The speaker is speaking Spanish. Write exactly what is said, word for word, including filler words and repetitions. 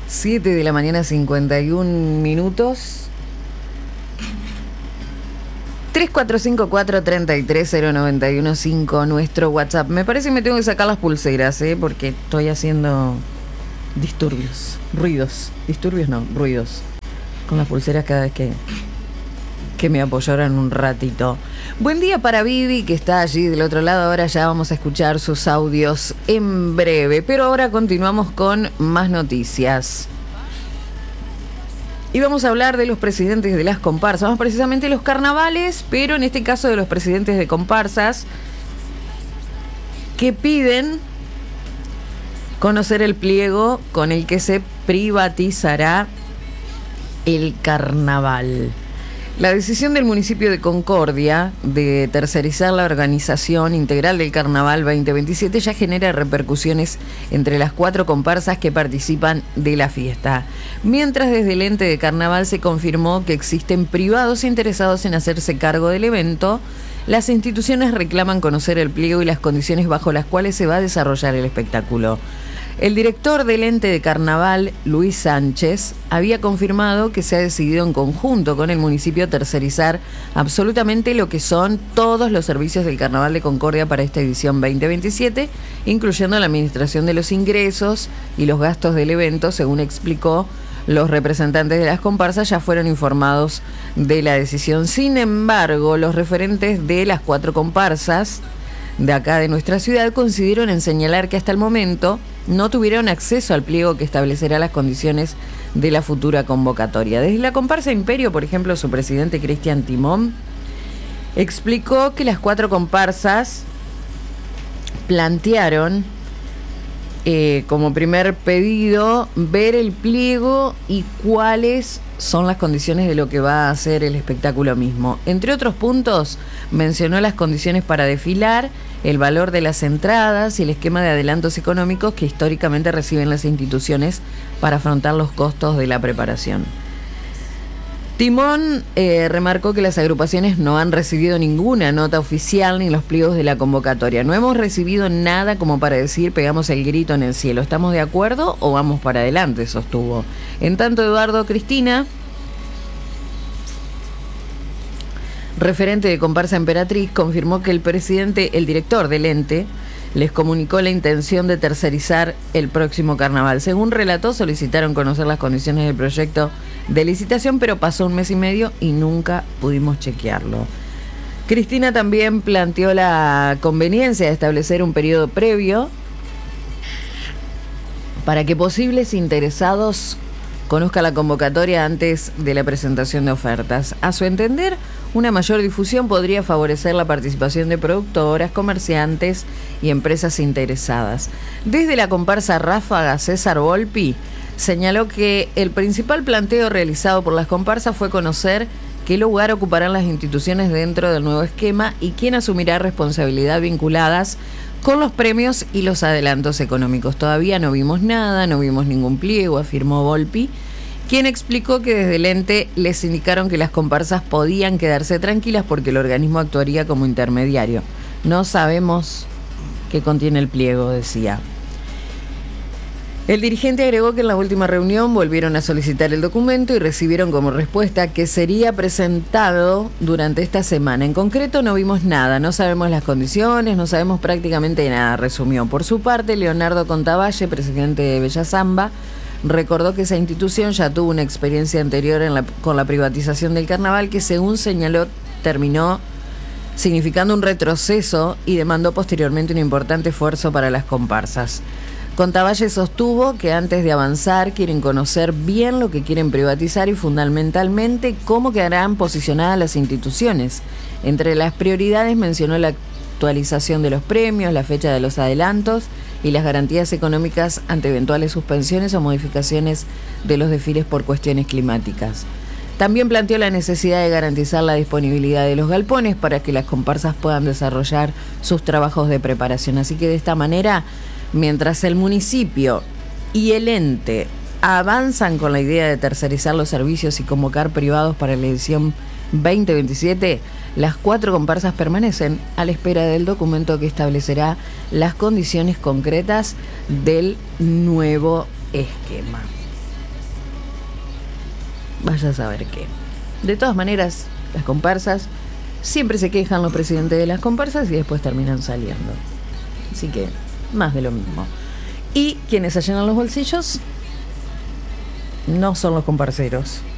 siete de la mañana, cincuenta y un minutos. tres cuatro cinco cuatro tres tres cero nueve uno cinco, nuestro WhatsApp. Me parece que me tengo que sacar las pulseras, ¿eh? Porque estoy haciendo disturbios, ruidos. Disturbios no, ruidos. Con las pulseras cada vez que, que me apoyaran un ratito. Buen día para Vivi, que está allí del otro lado. Ahora ya vamos a escuchar sus audios en breve. Pero ahora continuamos con más noticias. Y vamos a hablar de los presidentes de las comparsas, más precisamente los carnavales, pero en este caso de los presidentes de comparsas que piden conocer el pliego con el que se privatizará el carnaval. La decisión del municipio de Concordia de tercerizar la organización integral del Carnaval veinte veintisiete ya genera repercusiones entre las cuatro comparsas que participan de la fiesta. Mientras desde el ente de Carnaval se confirmó que existen privados interesados en hacerse cargo del evento, las instituciones reclaman conocer el pliego y las condiciones bajo las cuales se va a desarrollar el espectáculo. El director del ente de Carnaval, Luis Sánchez, había confirmado que se ha decidido en conjunto con el municipio tercerizar absolutamente lo que son todos los servicios del Carnaval de Concordia para esta edición veinte veintisiete, incluyendo la administración de los ingresos y los gastos del evento. Según explicó, los representantes de las comparsas ya fueron informados de la decisión. Sin embargo, los referentes de las cuatro comparsas de acá de nuestra ciudad coincidieron en señalar que hasta el momento no tuvieron acceso al pliego que establecerá las condiciones de la futura convocatoria. Desde la comparsa Imperio, por ejemplo, su presidente Cristian Timón explicó que las cuatro comparsas plantearon eh, como primer pedido ver el pliego y cuáles son las condiciones de lo que va a ser el espectáculo mismo. Entre otros puntos, mencionó las condiciones para desfilar, el valor de las entradas y el esquema de adelantos económicos que históricamente reciben las instituciones para afrontar los costos de la preparación. Timón eh, remarcó que las agrupaciones no han recibido ninguna nota oficial ni los pliegos de la convocatoria. No hemos recibido nada como para decir pegamos el grito en el cielo. ¿Estamos de acuerdo o vamos para adelante?, sostuvo. En tanto, Eduardo Cristina, referente de Comparsa Emperatriz, confirmó que el presidente, el director del ente, les comunicó la intención de tercerizar el próximo carnaval. Según relató, solicitaron conocer las condiciones del proyecto de licitación, pero pasó un mes y medio y nunca pudimos chequearlo. Cristina también planteó la conveniencia de establecer un periodo previo para que posibles interesados conozcan la convocatoria antes de la presentación de ofertas. A su entender, una mayor difusión podría favorecer la participación de productoras, comerciantes y empresas interesadas. Desde la comparsa Ráfaga, César Volpi señaló que el principal planteo realizado por las comparsas fue conocer qué lugar ocuparán las instituciones dentro del nuevo esquema y quién asumirá responsabilidad vinculadas con los premios y los adelantos económicos. Todavía no vimos nada, no vimos ningún pliego, afirmó Volpi, quien explicó que desde el ente les indicaron que las comparsas podían quedarse tranquilas porque el organismo actuaría como intermediario. No sabemos qué contiene el pliego, decía. El dirigente agregó que en la última reunión volvieron a solicitar el documento y recibieron como respuesta que sería presentado durante esta semana. En concreto no vimos nada, no sabemos las condiciones, no sabemos prácticamente nada, resumió. Por su parte, Leonardo Contavalle, presidente de Bella Zamba, recordó que esa institución ya tuvo una experiencia anterior en la, con la privatización del carnaval que, según señaló, terminó significando un retroceso y demandó posteriormente un importante esfuerzo para las comparsas. Contavalle sostuvo que antes de avanzar quieren conocer bien lo que quieren privatizar y fundamentalmente cómo quedarán posicionadas las instituciones. Entre las prioridades mencionó la actualización de los premios, la fecha de los adelantos y las garantías económicas ante eventuales suspensiones o modificaciones de los desfiles por cuestiones climáticas. También planteó la necesidad de garantizar la disponibilidad de los galpones para que las comparsas puedan desarrollar sus trabajos de preparación. Así que de esta manera, mientras el municipio y el ente avanzan con la idea de tercerizar los servicios y convocar privados para la edición veinte veintisiete, las cuatro comparsas permanecen a la espera del documento que establecerá las condiciones concretas del nuevo esquema. vaya a saber qué. De todas maneras, las comparsas, siempre se quejan los presidentes de las comparsas y después terminan saliendo. Así que, más de lo mismo. Y quienes allanan los bolsillos no son los comparseros,